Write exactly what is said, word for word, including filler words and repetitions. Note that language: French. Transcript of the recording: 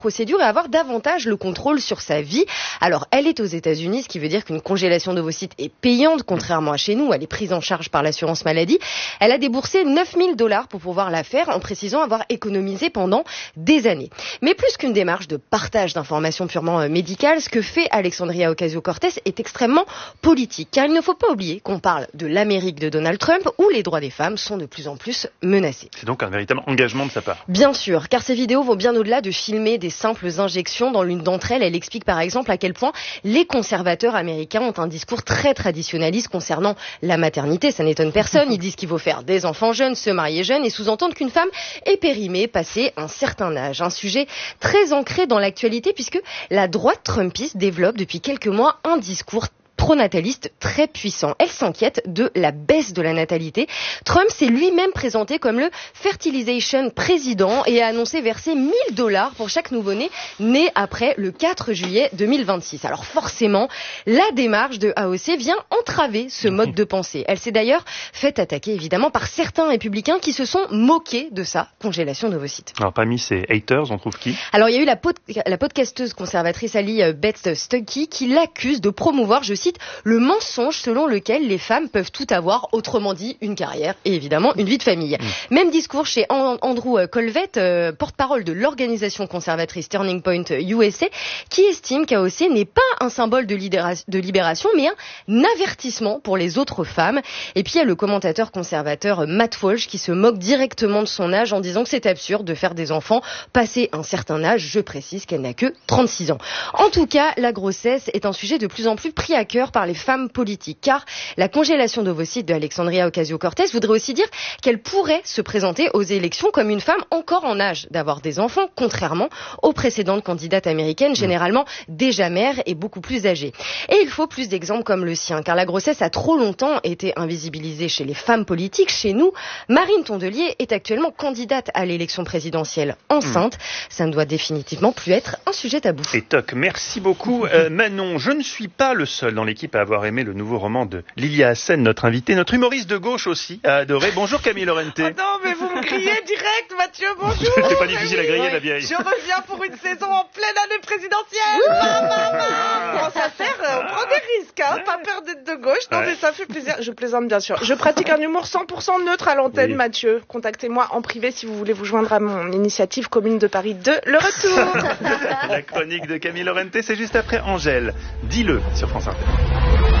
procédure et avoir davantage le contrôle sur sa vie. Alors, elle est aux États-Unis, ce qui veut dire qu'une congélation d'ovocytes est payante, contrairement à chez nous, elle est prise en charge par l'assurance maladie. Elle a déboursé neuf mille dollars pour pouvoir la faire, en précisant avoir économisé pendant des années. Mais plus qu'une démarche de partage d'informations purement euh, médicales, ce que fait Alexandria Ocasio-Cortez est extrêmement politique, car il ne faut pas oublier qu'on parle de l'Amérique de Donald Trump, où les droits des femmes sont de plus en plus menacés. C'est donc un véritable engagement de sa part. Bien sûr, car ces vidéos vont bien au-delà de filmer des simples injections. Dans l'une d'entre elles, elle explique par exemple à quel point les conservateurs américains ont un discours très traditionnaliste concernant la maternité. Ça n'étonne personne. Ils disent qu'il faut faire des enfants jeunes, se marier jeune et sous-entendre qu'une femme est périmée passé un certain âge. Un sujet très ancré dans l'actualité puisque la droite trumpiste développe depuis quelques mois un discours pro-nataliste très puissant. Elle s'inquiète de la baisse de la natalité. Trump s'est lui-même présenté comme le fertilization président et a annoncé verser mille dollars pour chaque nouveau-né né après le quatre juillet deux mille vingt-six. Alors forcément, la démarche de A O C vient entraver ce mode de pensée. Elle s'est d'ailleurs fait attaquer évidemment par certains républicains qui se sont moqués de sa congélation d'ovocytes. Alors parmi ces haters, on trouve qui ? Alors il y a eu la, pod- la podcasteuse conservatrice Ali Beth Stuckey qui l'accuse de promouvoir, je cite, le mensonge selon lequel les femmes peuvent tout avoir, autrement dit une carrière et évidemment une vie de famille. Mmh. Même discours chez Andrew Colvett, euh, porte-parole de l'organisation conservatrice Turning Point U S A, qui estime qu'A O C n'est pas un symbole de, lidéra- de libération, mais un avertissement pour les autres femmes. Et puis il y a le commentateur conservateur Matt Walsh qui se moque directement de son âge en disant que c'est absurde de faire des enfants passé un certain âge. Je précise qu'elle n'a que trente-six ans. En tout cas, la grossesse est un sujet de plus en plus pris à cœur par les femmes politiques, car la congélation d'ovocytes de Alexandria Ocasio-Cortez voudrait aussi dire qu'elle pourrait se présenter aux élections comme une femme encore en âge d'avoir des enfants, contrairement aux précédentes candidates américaines, généralement déjà mères et beaucoup plus âgées. Et il faut plus d'exemples comme le sien, car la grossesse a trop longtemps été invisibilisée chez les femmes politiques. Chez nous, Marine Tondelier est actuellement candidate à l'élection présidentielle enceinte. Mmh. Ça ne doit définitivement plus être un sujet tabou. Et toc, merci beaucoup. Euh, Manon, je ne suis pas le seul dans l'équipe à avoir aimé le nouveau roman de Lilia Hassen, notre invitée. Notre humoriste de gauche aussi a adoré. Bonjour Camille Lorente. Oh non, mais vous me grillez direct, Mathieu, bonjour. C'est pas difficile à griller, la vieille. Je reviens pour une saison en pleine année présidentielle. Bah, bah, bah. Bon, ça sert, on prend des risques, hein. Pas peur d'être de gauche. Non, ouais. Mais ça fait plaisir. Je plaisante, bien sûr. Je pratique un humour cent pour cent neutre à l'antenne, oui. Mathieu. Contactez-moi en privé si vous voulez vous joindre à mon initiative Commune de Paris deux, le retour. La chronique de Camille Lorente, c'est juste après Angèle. Dis-le sur France Inter.